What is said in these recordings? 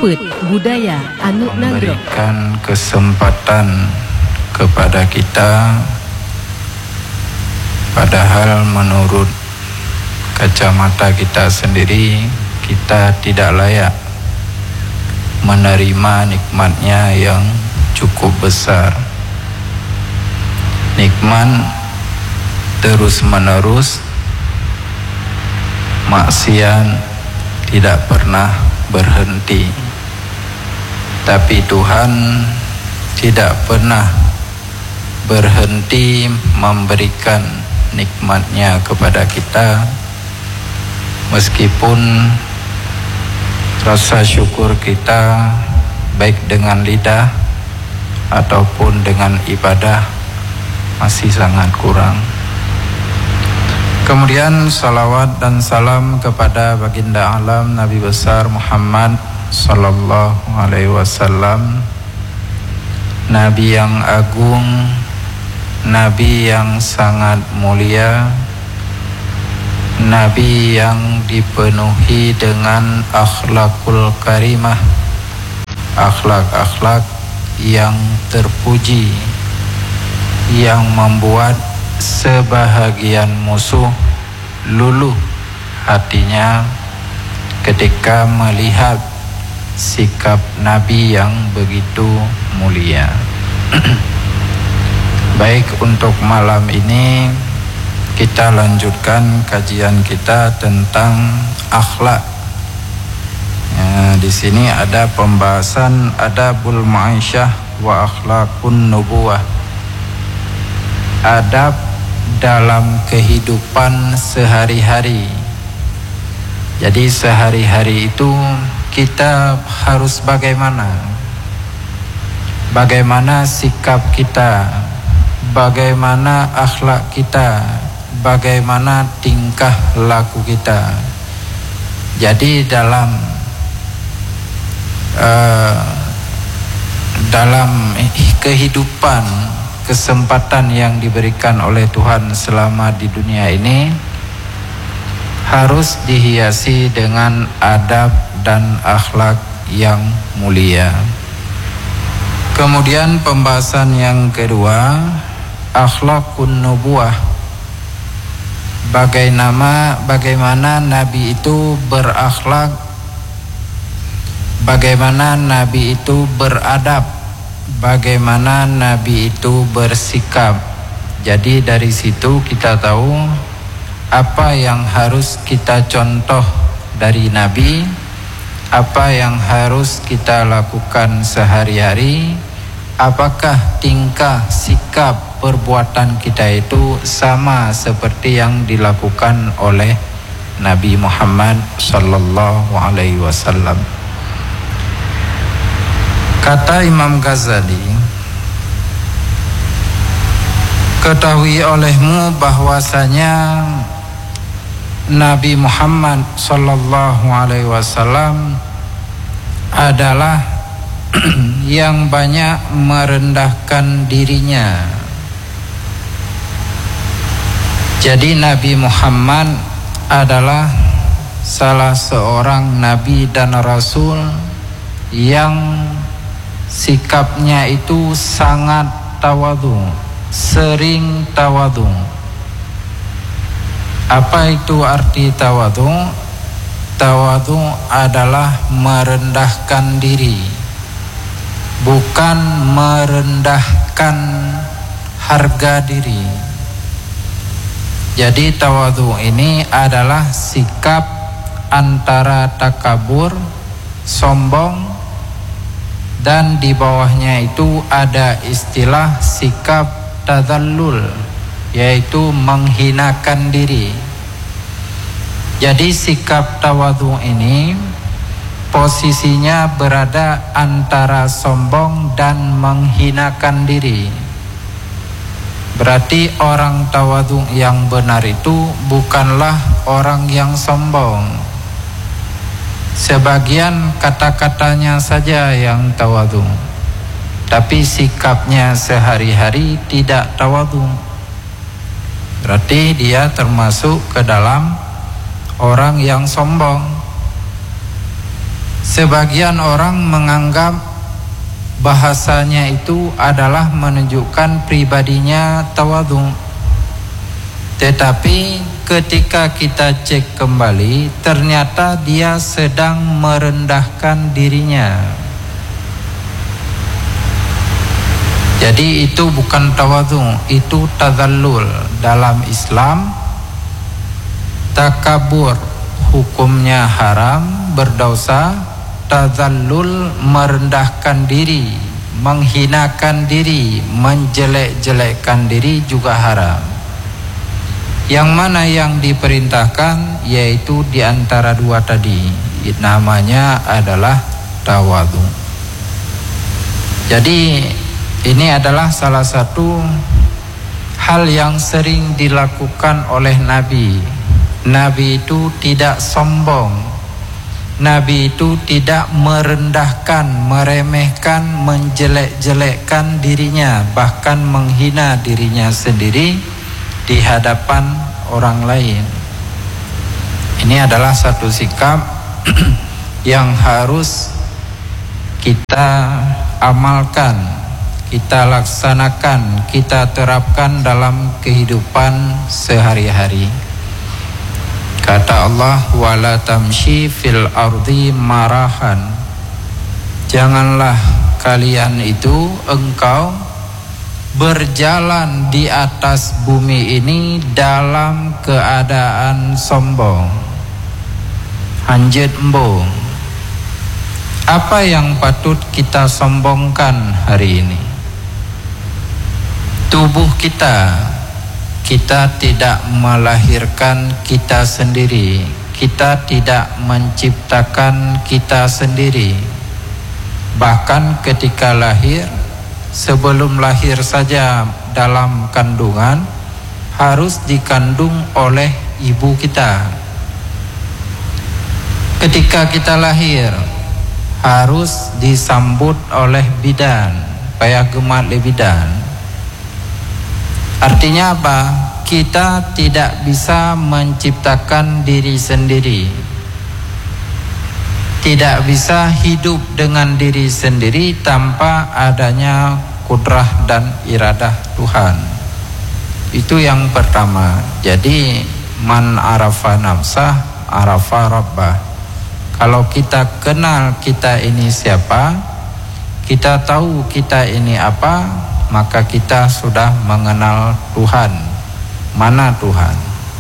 Put budaya anu nagro memberikan kesempatan kepada kita, padahal menurut kacamata kita sendiri kita tidak layak menerima nikmatnya yang cukup besar. Nikmat terus menerus, maksiat tidak pernah berhenti. Tapi Tuhan tidak pernah berhenti memberikan nikmatnya kepada kita, meskipun rasa syukur kita baik dengan lidah ataupun dengan ibadah masih sangat kurang. Kemudian salawat dan salam kepada baginda alam Nabi besar Muhammad sallallahu alaihi wasallam, Nabi yang agung, Nabi yang sangat mulia, Nabi yang dipenuhi dengan akhlakul karimah, akhlak-akhlak yang terpuji, yang membuat sebahagian musuh luluh hatinya ketika melihat sikap Nabi yang begitu mulia. Baik, untuk malam ini kita lanjutkan kajian kita tentang akhlak. Di sini ada pembahasan adabul ma'isyah wa akhlakun nubuwah. Adab dalam kehidupan sehari-hari. Jadi sehari-hari itu kita harus bagaimana? Bagaimana sikap kita? Bagaimana akhlak kita? Bagaimana tingkah laku kita? Jadi dalam kehidupan, kesempatan yang diberikan oleh Tuhan selama di dunia ini harus dihiasi dengan adab dan akhlak yang mulia. Kemudian pembahasan yang kedua, akhlakun nubuwah. Bagaimana Nabi itu berakhlak, bagaimana Nabi itu beradab, bagaimana Nabi itu bersikap. Jadi dari situ kita tahu apa yang harus kita contoh dari Nabi, apa yang harus kita lakukan sehari-hari, apakah tingkah, sikap, perbuatan kita itu sama seperti yang dilakukan oleh Nabi Muhammad sallallahu alaihi wasallam. Kata Imam Ghazali, ketahui olehmu bahwasanya Nabi Muhammad sallallahu alaihi wasallam adalah yang banyak merendahkan dirinya. Jadi Nabi Muhammad adalah salah seorang nabi dan rasul yang sikapnya itu sangat tawadhu, sering tawadhu. Apa itu arti tawadhu? Tawadhu adalah merendahkan diri, bukan merendahkan harga diri. Jadi tawadhu ini adalah sikap antara takabur, sombong, dan di bawahnya itu ada istilah sikap tadallul, yaitu menghinakan diri. Jadi sikap tawadhu ini posisinya berada antara sombong dan menghinakan diri. Berarti orang tawadhu yang benar itu bukanlah orang yang sombong. Sebagian kata-katanya saja yang tawadhu, tapi sikapnya sehari-hari tidak tawadhu. Berarti dia termasuk ke dalam orang yang sombong. Sebagian orang menganggap bahasanya itu adalah menunjukkan pribadinya tawadhu. Tetapi ketika kita cek kembali, ternyata dia sedang merendahkan dirinya. Jadi itu bukan tawadhu, itu tadzallul. Dalam Islam, takabur hukumnya haram, berdosa. Tadzallul merendahkan diri, menghinakan diri, menjelek-jelekkan diri juga haram. Yang mana yang diperintahkan yaitu di antara dua tadi, namanya adalah tawadhu. Jadi ini adalah salah satu hal yang sering dilakukan oleh Nabi. Nabi itu tidak sombong. Nabi itu tidak merendahkan, meremehkan, menjelek-jelekkan dirinya, bahkan menghina dirinya sendiri di hadapan orang lain. Ini adalah satu sikap yang harus kita amalkan, kita laksanakan, kita terapkan dalam kehidupan sehari-hari. Kata Allah, wala tamshi fil ardi marahan. Janganlah kalian itu, engkau berjalan di atas bumi ini dalam keadaan sombong, hanjit embung. Apa yang patut kita sombongkan hari ini? Tubuh kita. Kita tidak melahirkan kita sendiri. Kita tidak menciptakan kita sendiri. Bahkan ketika lahir, sebelum lahir saja dalam kandungan, harus dikandung oleh ibu kita. Ketika kita lahir, harus disambut oleh bidan, payagemat le bidan. Artinya apa? Kita tidak bisa menciptakan diri sendiri, tidak bisa hidup dengan diri sendiri tanpa adanya kudrah dan iradah Tuhan. Itu yang pertama. Jadi man arafa nafsah arafa rabbah. Kalau kita kenal kita ini siapa, kita tahu kita ini apa, maka kita sudah mengenal Tuhan. Mana Tuhan?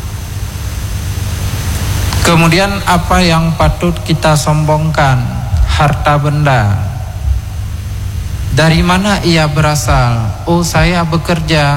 Kemudian apa yang patut kita sombongkan? Harta benda. Dari mana ia berasal? Oh, saya bekerja.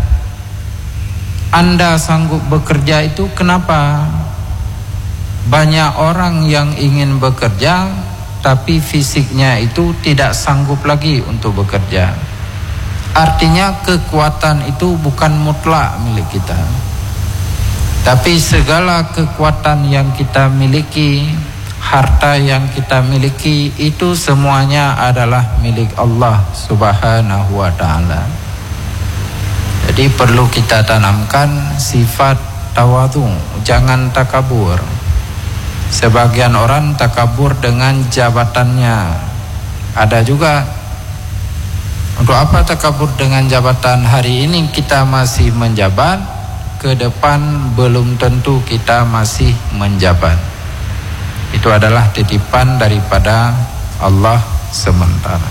Anda sanggup bekerja itu kenapa? Banyak orang yang ingin bekerja, tapi fisiknya itu tidak sanggup lagi untuk bekerja. Artinya kekuatan itu bukan mutlak milik kita. Tapi segala kekuatan yang kita miliki, harta yang kita miliki, itu semuanya adalah milik Allah Subhanahu wa ta'ala. Jadi perlu kita tanamkan sifat tawadhu, jangan takabur. Sebagian orang takabur dengan jabatannya. Ada juga. Untuk apa takabur dengan jabatan? Hari ini kita masih menjabat, ke depan belum tentu kita masih menjabat. Itu adalah titipan daripada Allah sementara.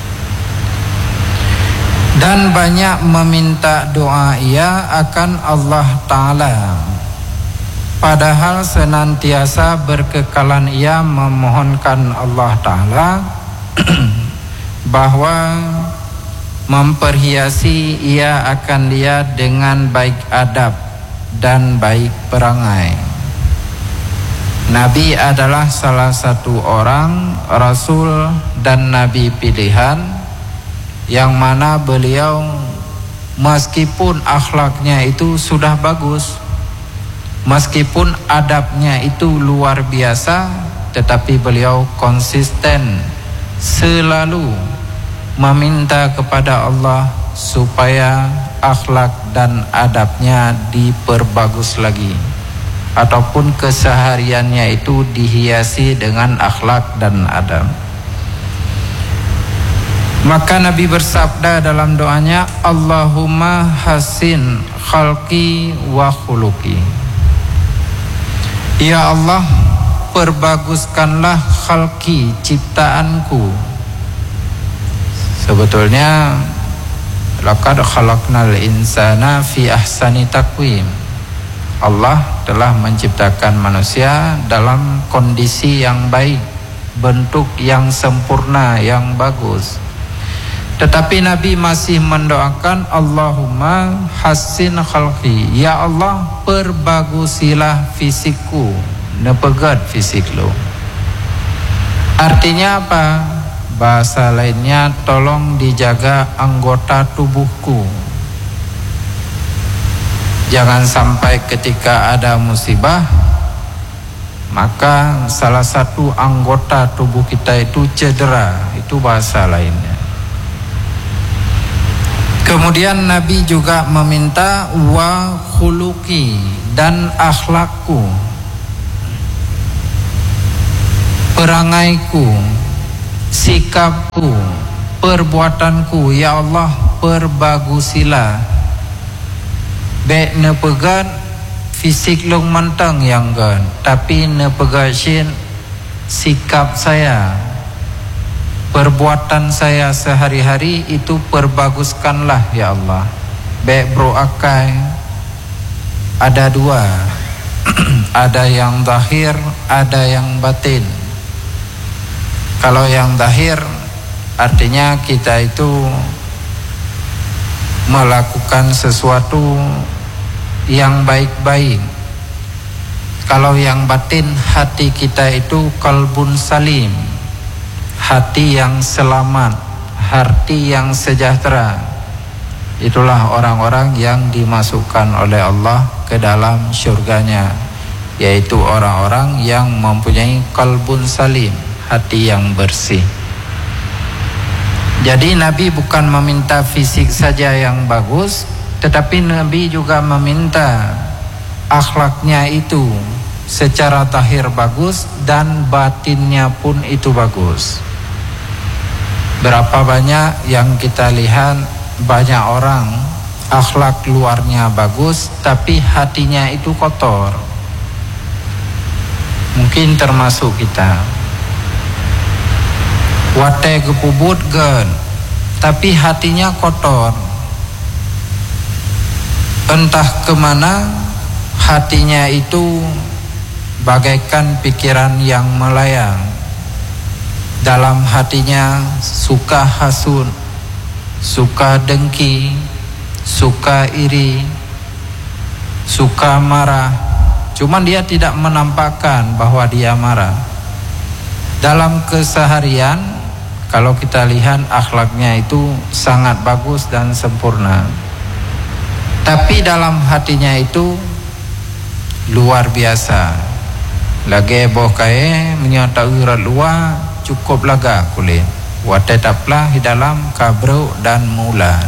Dan banyak meminta doa ia akan Allah Ta'ala, padahal senantiasa berkekalan ia memohonkan Allah Ta'ala bahwa memperhiasi ia akan dia dengan baik adab dan baik perangai. Nabi adalah salah satu orang Rasul dan Nabi pilihan, yang mana beliau meskipun akhlaknya itu sudah bagus, meskipun adabnya itu luar biasa, tetapi beliau konsisten selalu meminta kepada Allah supaya akhlak dan adabnya diperbagus lagi. ataupun kesehariannya itu dihiasi dengan akhlak dan adab. Maka Nabi bersabda dalam doanya, Allahumma hasin khalqi wa khuluqi. Ya Allah, perbaguskanlah khalqi, ciptaanku. Sebetulnya laqad khalaqnal insana fi ahsani taqwim. Allah telah menciptakan manusia dalam kondisi yang baik, bentuk yang sempurna, yang bagus. Tetapi Nabi masih mendoakan, Allahumma hassin khalqi. Ya Allah, perbagusilah fisikku, nepegat fisik lo. Artinya apa? Bahasa lainnya, tolong dijaga anggota tubuhku. Jangan sampai ketika ada musibah, maka salah satu anggota tubuh kita itu cedera. Itu bahasa lainnya. Kemudian Nabi juga meminta wa khuluqi, dan akhlakku, perangaiku, sikapku, perbuatanku. Ya Allah, perbagusilah. Bek nepegat fisik long mentang yang gan, tapi nepegasin sikap saya, perbuatan saya sehari-hari itu perbaguskanlah ya Allah. Bek bro akai ada dua, ada yang zahir, ada yang batin. Kalau yang zahir artinya kita itu melakukan sesuatu yang baik-baik. Kalau yang batin, hati kita itu qalbun salim, hati yang selamat, hati yang sejahtera. Itulah orang-orang yang dimasukkan oleh Allah ke dalam syurganya, yaitu orang-orang yang mempunyai qalbun salim, hati yang bersih. Jadi Nabi bukan meminta fisik saja yang bagus, tetapi Nabi juga meminta akhlaknya itu secara zahir bagus dan batinnya pun itu bagus. Berapa banyak yang kita lihat, banyak orang akhlak luarnya bagus tapi hatinya itu kotor. Mungkin termasuk kita. Wate gepubut gen, tapi hatinya kotor. Entah kemana hatinya itu bagaikan pikiran yang melayang. Dalam hatinya suka hasud, suka dengki, suka iri, suka marah. Cuman dia tidak menampakkan bahwa dia marah. Dalam keseharian, kalau kita lihat akhlaknya itu sangat bagus dan sempurna. Tapi dalam hatinya itu luar biasa. Lagi boh kae menyata urat luar cukup laga kulit. Watetaplah di dalam kabro dan mulan.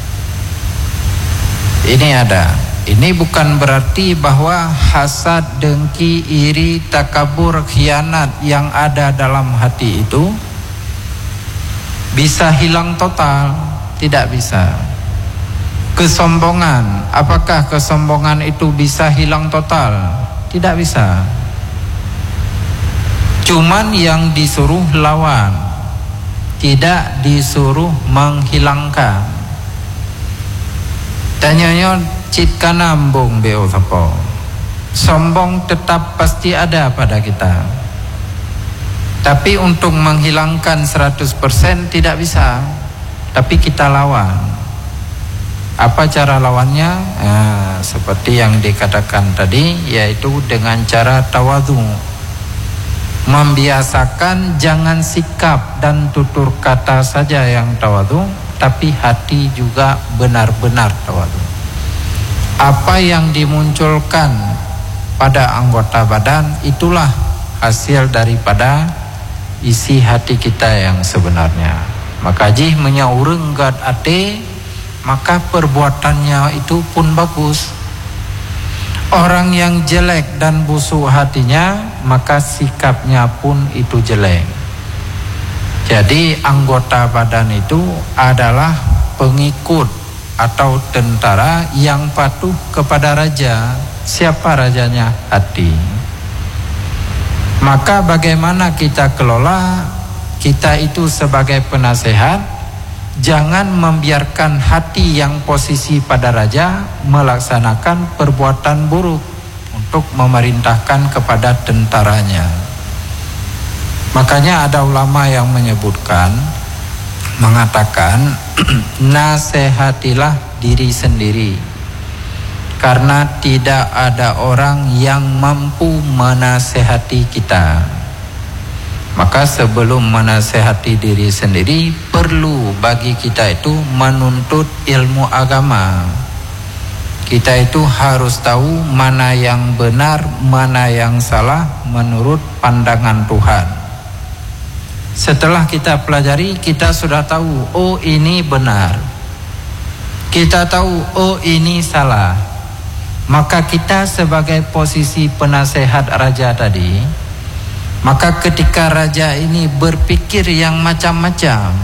Ini ada. Ini bukan berarti bahwa hasad, dengki, iri, takabur, khianat yang ada dalam hati itu bisa hilang total. Tidak bisa. Kesombongan, apakah kesombongan itu bisa hilang total? Tidak bisa. Cuman yang disuruh lawan, tidak disuruh menghilangkan. Tanyanya cit kanambung beo sapo. Sombong tetap pasti ada pada kita. Tapi untuk menghilangkan 100% tidak bisa. Tapi kita lawan. Apa cara lawannya? Seperti yang dikatakan tadi, yaitu dengan cara tawadhu. Membiasakan jangan sikap dan tutur kata saja yang tawadhu, tapi hati juga benar-benar tawadhu. Apa yang dimunculkan pada anggota badan, itulah hasil daripada isi hati kita yang sebenarnya. Maka jih menyaureng gad ate, maka perbuatannya itu pun bagus. Orang yang jelek dan busuk hatinya, maka sikapnya pun itu jelek. Jadi anggota badan itu adalah pengikut atau tentara yang patuh kepada raja. Siapa rajanya? Hati. Maka bagaimana kita kelola? Kita itu sebagai penasehat, jangan membiarkan hati yang posisi pada raja melaksanakan perbuatan buruk untuk memerintahkan kepada tentaranya. Makanya ada ulama yang mengatakan nasihatilah diri sendiri, karena tidak ada orang yang mampu menasihati kita. Maka sebelum menasihati diri sendiri, perlu bagi kita itu menuntut ilmu agama. Kita itu harus tahu mana yang benar, mana yang salah menurut pandangan Tuhan. Setelah kita pelajari, kita sudah tahu, oh ini benar. Kita tahu, oh ini salah. Maka kita sebagai posisi penasehat raja tadi, maka ketika raja ini berpikir yang macam-macam,